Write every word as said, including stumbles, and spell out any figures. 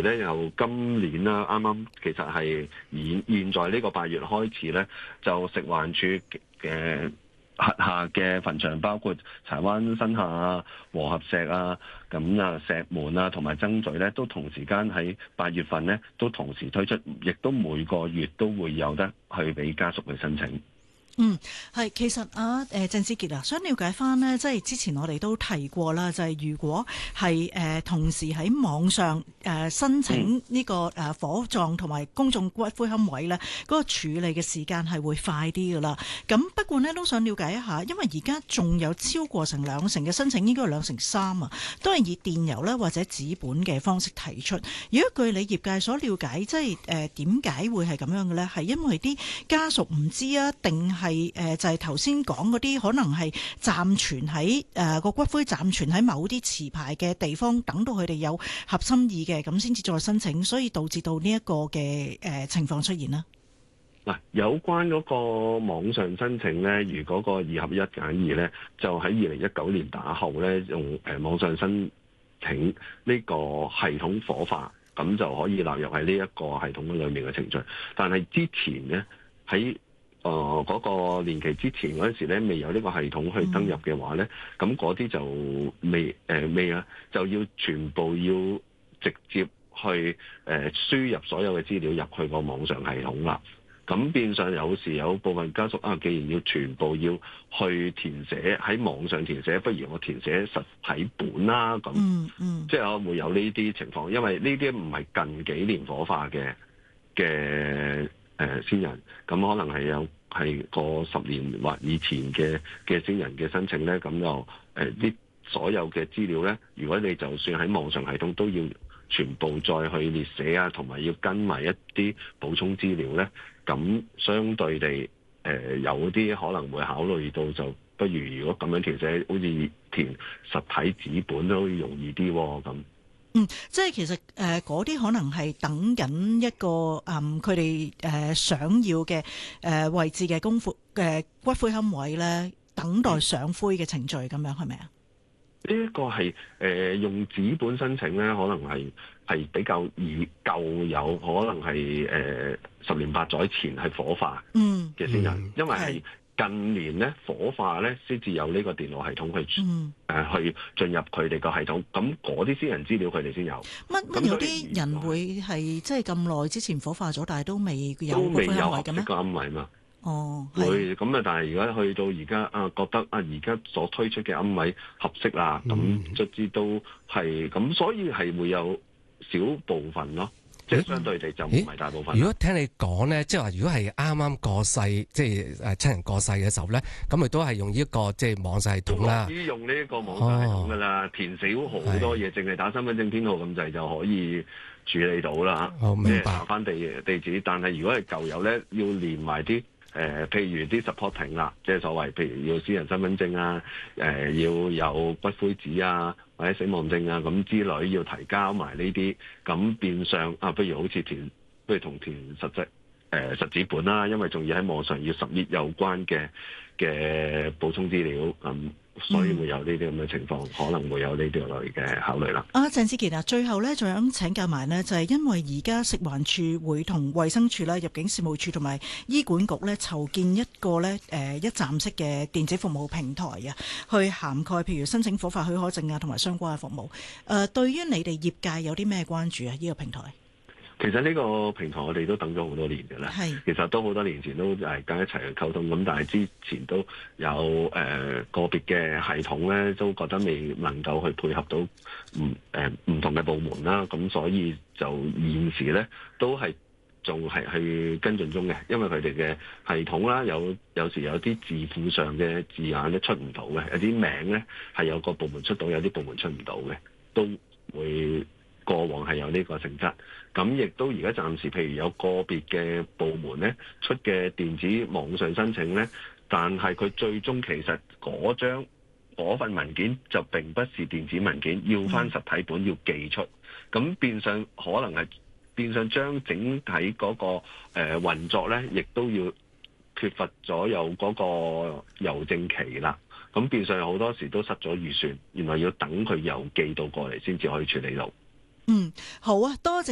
咧，由今年啦，啱啱其實係現現在呢個八月開始咧，就食環署嘅轄下嘅墳場，包括柴灣新廈啊、和合石啊、咁啊石門啊同埋曾咀咧，都同時間喺八月份咧都同時推出，亦都每個月都會有得去俾家屬去申請。 嗯，係，其實啊，誒鄭志傑啊，想了解翻呢，即係之前我哋都提過啦，就係、是、如果係誒、呃、同時喺網上誒、呃、申請呢個誒火葬同埋公眾骨灰龕位呢，嗰、那個處理嘅時間係會快啲噶啦。咁不過呢，都想了解一下，因為而家仲有超過成兩成嘅申請，應該有兩成三啊，都係以電郵咧或者紙本嘅方式提出。如果據你業界所了解，即係誒點解會係咁樣嘅呢？係因為啲家屬唔知啊，定係？係誒，就係頭先講嗰啲，可能係暫存喺誒個骨灰暫存喺某啲持牌嘅地方，等到佢哋有合心意嘅，咁先至再申請，所以導致到呢一個嘅誒情況出現啦。 嗱，有關嗰個網上申請咧，如果個二合一揀二咧，就喺二零一九年打後咧，用誒網上申請呢個系統火化，咁就可以納入喺呢一個系統裏面嘅程序。但係之前咧喺誒嗰、呃那個年期之前嗰陣時咧，未有呢個系統去登入嘅話咧，咁嗰啲就未誒、呃、未啊，就要全部要直接去誒、呃、輸入所有嘅資料入去個網上系統啦。咁變相有時有部分家屬啊，既然要全部要去填寫喺網上填寫，不如我填寫實體本啦。咁、嗯嗯、即係可能會有呢啲情況，因為呢啲唔係近幾年火化嘅嘅。誒、呃、先人，咁可能係有係個十年或以前嘅嘅先人嘅申請咧，咁就誒啲、呃、所有嘅資料咧，如果你就算喺網上系統都要全部再去列寫啊，同埋要跟埋一啲補充資料咧，咁相對地誒、呃、有啲可能會考慮到，就不如如果咁樣填寫，好似填實體紙本都容易啲喎咁。 嗯，即係其實誒嗰啲可能係等緊一個誒佢哋誒想要嘅誒、呃、位置嘅公庫嘅骨灰龕位咧，等待上灰嘅程序咁樣係咪啊？ 呢一個係誒、呃、用紙本申請咧，可能係係比較以舊有，可能係誒、呃、十年八載前係火化嘅先人，嗯、因為係。近年咧火化咧先至有呢個電腦系統去誒、嗯呃、去進入佢哋個系統，咁嗰啲私人資料佢哋先有。乜乜有啲人會係即係咁耐之前火化咗，但係都未有都未有龕位嘅咩？ 個龕位嘛。 哦， 會咁啊！但係而家去到而家啊，覺得啊而家所推出嘅龕位合適啦，咁卒之都係咁，所以係會有少部分咯。即係相對地就唔係大部分。 如果聽你講咧，即係話如果係啱啱過世，即係誒親人過世嘅時候咧，咁佢都係用呢一個即係網上系統啦。 可以用呢一個網上系統噶啦，哦、填寫好多嘢，淨係打身份證編號咁滯就可以處理到啦。 哦，明白。 查翻地地址，但係如果係舊有咧，要連埋啲誒，譬如啲 supporting 啦，即係所謂譬如要私人身份證啊，誒、呃、要有骨灰紙啊。或者死亡證啊咁之類要提交埋呢啲，咁變相啊，不如好似填，不如同填實質誒、呃、實紙本啦，因為仲要喺網上要十頁有關嘅嘅補充資料，咁、嗯、所以會有呢啲咁嘅情況，嗯、可能會有呢啲類嘅考慮啦。 啊，鄭志傑啊，最後咧，仲想請教埋呢，就係、是、因為而家食環署會同衛生署啦、入境事務處同埋醫管局咧籌建一個咧誒、呃、一站式嘅電子服務平台啊，去涵蓋譬如申請火化許可證啊同埋相關嘅服務。誒、呃，對於你哋業界有啲咩關注啊？呢、這個平台？ 其實呢個平台我哋都等咗好多年嘅啦，是其實都好多年前都係跟一齊去溝通，咁但係之前都有誒、呃、個別嘅系統咧，都覺得未能夠去配合到唔誒唔同嘅部門啦，咁所以就現時咧都係仲係去跟進中嘅，因為佢哋嘅系統啦，有有時有啲字庫上嘅字眼都出唔到嘅，有啲名咧係有個部門出到，有啲部門出唔到嘅，都會。過往係有呢個性質，咁亦都而家暫時，譬如有個別嘅部門咧出嘅電子網上申請咧，但係佢最終其實嗰張嗰份文件就並不是電子文件，要返實體本要寄出，咁變相可能係變相將整體嗰個誒運作咧，亦都要缺乏咗有嗰個郵政期啦。咁變相好多時都失咗預算，原來要等佢郵寄到過嚟先至可以處理到。 嗯，好啊，多謝。